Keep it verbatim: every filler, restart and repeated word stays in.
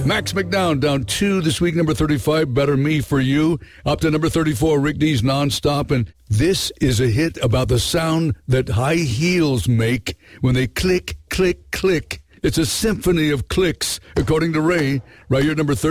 Max McDowell down two this week, number thirty-five, Better Me For You. Up to number thirty-four, Rick Dees, Nonstop. And this is a hit about the sound that high heels make when they click, click, click. It's a symphony of clicks, according to Ray. Right here, number thirty.